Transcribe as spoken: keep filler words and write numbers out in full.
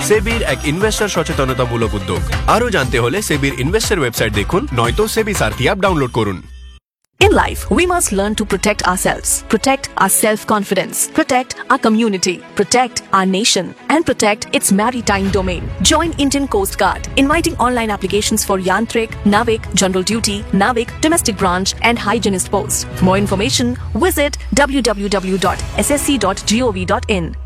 সেবির এক ইনভেস্টর সচেতনতামূলক উদ্যোগ। আরো জানতে হলে সেবির ইনভেস্টর ওয়েবসাইট দেখুন, নয়তো সেবি সারথি অ্যাপ ডাউনলোড করুন। In life, we must learn to protect ourselves, protect our self-confidence, protect our community, protect our nation, and protect its maritime domain. Join Indian Coast Guard, inviting online applications for Yantrik, Navik, General Duty, Navik, Domestic Branch, and Hygienist Post. For more information, visit w w w dot s s c dot gov dot in.